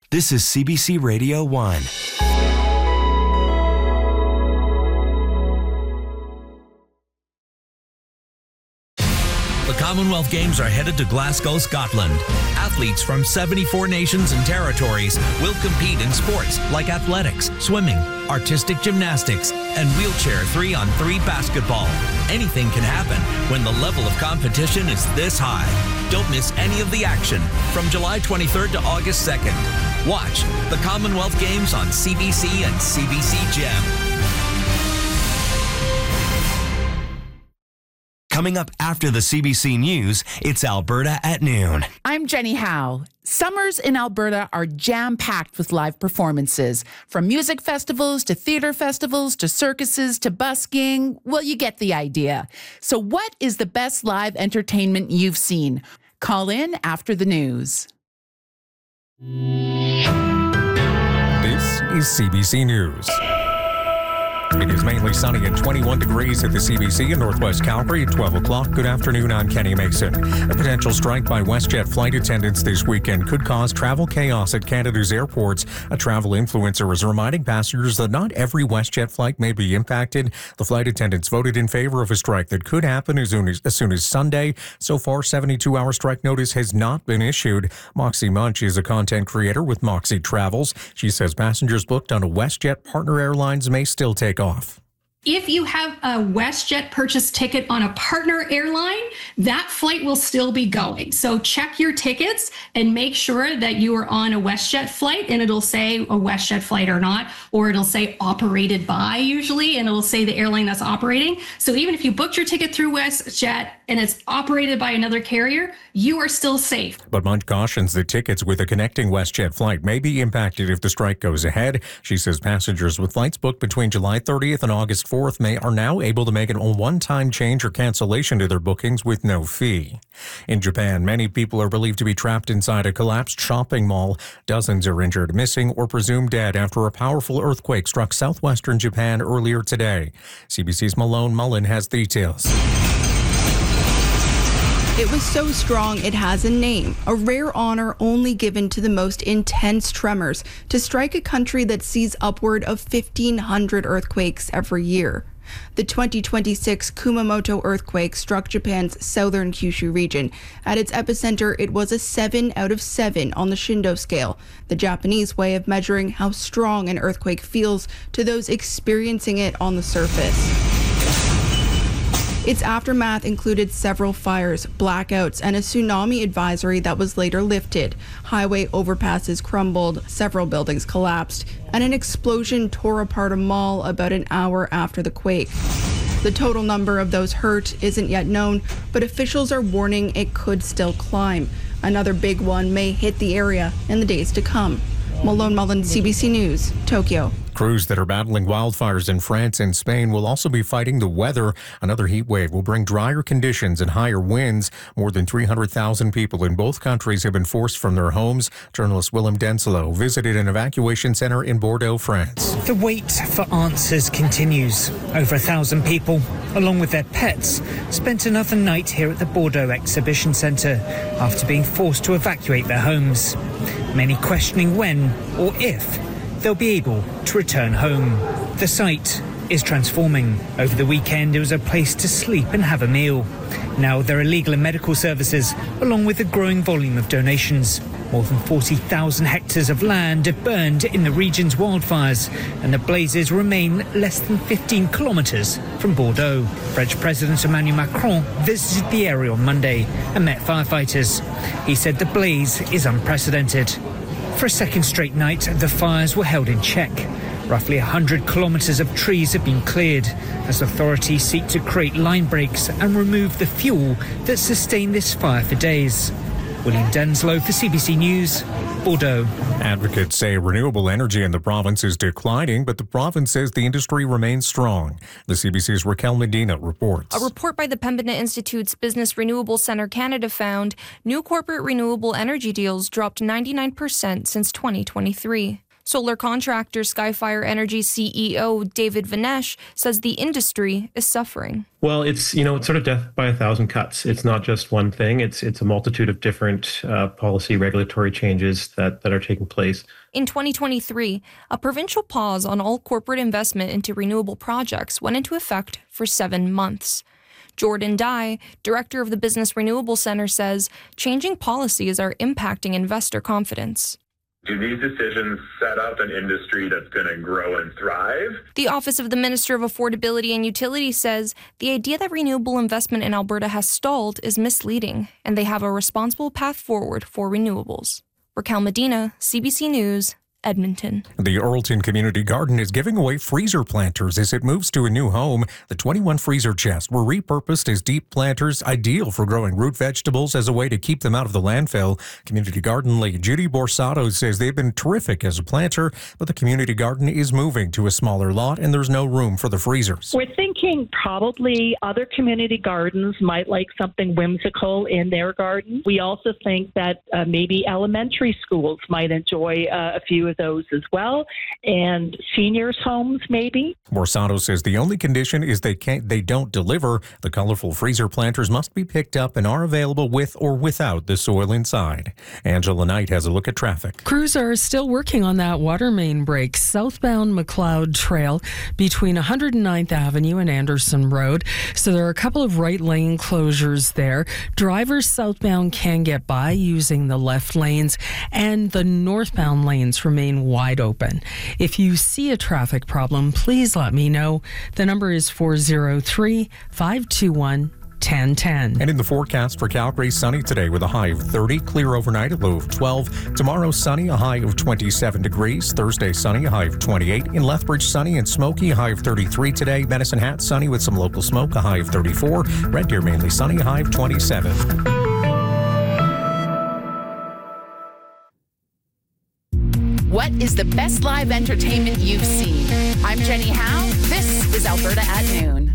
This is CBC Radio 1. The Commonwealth Games are headed to Glasgow, Scotland. Athletes from 74 nations and territories will compete in sports like athletics, swimming, artistic gymnastics, and wheelchair 3-on-3 basketball. Anything can happen when the level of competition is this high. Don't miss any of the action from July 23rd to August 2nd. Watch the Commonwealth Games on CBC and CBC Gem. Coming up after the CBC News, it's Alberta at noon. I'm Jenny Howe. Summers in Alberta are jam-packed with live performances. From music festivals to theatre festivals to circuses to busking. Well, you get the idea. So what is the best live entertainment you've seen? Call in after the news. This is CBC News. It is mainly sunny and 21 degrees at the CBC in Northwest Calgary at 12 o'clock. Good afternoon, I'm Kenny Mason. A potential strike by WestJet flight attendants this weekend could cause travel chaos at Canada's airports. A travel influencer is reminding passengers that not every WestJet flight may be impacted. The flight attendants voted in favor of a strike that could happen as soon as Sunday. So far, 72-hour strike notice has not been issued. Moxie Munch is a content creator with Moxie Travels. She says passengers booked on a WestJet partner airlines may still take off. If you have a WestJet purchase ticket on a partner airline, that flight will still be going. So check your tickets and make sure that you are on a WestJet flight, and it'll say a WestJet flight or not, or it'll say operated by usually, and it'll say the airline that's operating. So even if you booked your ticket through WestJet and it's operated by another carrier, you are still safe. But Munch cautions that tickets with a connecting WestJet flight may be impacted if the strike goes ahead. She says passengers with flights booked between July 30th and August 4th are now able to make a one-time change or cancellation to their bookings with no fee. In Japan, many people are believed to be trapped inside a collapsed shopping mall. Dozens are injured, missing, or presumed dead after a powerful earthquake struck southwestern Japan earlier today. CBC's Malone Mullen has details. It was so strong it has a name, a rare honor only given to the most intense tremors to strike a country that sees upward of 1,500 earthquakes every year. The 2026 Kumamoto earthquake struck Japan's southern Kyushu region. At its epicenter, it was a 7 out of 7 on the Shindo scale, the Japanese way of measuring how strong an earthquake feels to those experiencing it on the surface. Its aftermath included several fires, blackouts, and a tsunami advisory that was later lifted. Highway overpasses crumbled, several buildings collapsed, and an explosion tore apart a mall about an hour after the quake. The total number of those hurt isn't yet known, but officials are warning it could still climb. Another big one may hit the area in the days to come. Malone Mullen, CBC News, Tokyo. Crews that are battling wildfires in France and Spain will also be fighting the weather. Another heat wave will bring drier conditions and higher winds. More than 300,000 people in both countries have been forced from their homes. Journalist Willem Denslow visited an evacuation center in Bordeaux, France. The wait for answers continues. Over 1,000 people, along with their pets, spent another night here at the Bordeaux Exhibition Centre after being forced to evacuate their homes. Many questioning when or if they'll be able to return home. The site is transforming. Over the weekend, it was a place to sleep and have a meal. Now there are legal and medical services, along with a growing volume of donations. More than 40,000 hectares of land have burned in the region's wildfires, and the blazes remain less than 15 kilometres from Bordeaux. French President Emmanuel Macron visited the area on Monday and met firefighters. He said the blaze is unprecedented. For a second straight night, the fires were held in check. Roughly 100 kilometres of trees have been cleared as authorities seek to create line breaks and remove the fuel that sustained this fire for days. William Denslow for CBC News, Bordeaux. Advocates say renewable energy in the province is declining, but the province says the industry remains strong. The CBC's Raquel Medina reports. A report by the Pembina Institute's Business Renewable Centre Canada found new corporate renewable energy deals dropped 99% since 2023. Solar contractor Skyfire Energy CEO David Vinesh says the industry is suffering. Well, it's sort of death by a thousand cuts. It's not just one thing. It's a multitude of different policy regulatory changes that are taking place. In 2023, a provincial pause on all corporate investment into renewable projects went into effect for 7 months. Jordan Dye, director of the Business Renewable Center, says changing policies are impacting investor confidence. Do these decisions set up an industry that's going to grow and thrive? The Office of the Minister of Affordability and Utilities says the idea that renewable investment in Alberta has stalled is misleading, and they have a responsible path forward for renewables. Raquel Medina, CBC News, Edmonton. The Earlton Community Garden is giving away freezer planters as it moves to a new home. The 21 freezer chests were repurposed as deep planters, ideal for growing root vegetables as a way to keep them out of the landfill. Community Garden lead Judy Borsato says they've been terrific as a planter, but the community garden is moving to a smaller lot and there's no room for the freezers. We're thinking probably other community gardens might like something whimsical in their garden. We also think that maybe elementary schools might enjoy a few of those as well, and seniors' homes maybe. Borsato says the only condition is they don't deliver. The colorful freezer planters must be picked up and are available with or without the soil inside. Angela Knight has a look at traffic. Crews are still working on that water main break southbound McLeod Trail between 109th Avenue and Anderson Road. So there are a couple of right lane closures there. Drivers southbound can get by using the left lanes, and the northbound lanes remain wide open. If you see a traffic problem, please let me know. The number is 403-521-1010. And in the forecast for Calgary, sunny today with a high of 30, clear overnight, a low of 12. Tomorrow, sunny, a high of 27 degrees. Thursday, sunny, a high of 28. In Lethbridge, sunny and smoky, a high of 33 today. Medicine Hat, sunny with some local smoke, a high of 34. Red Deer, mainly sunny, a high of 27. What is the best live entertainment you've seen? I'm Jenny Howe. This is Alberta at Noon.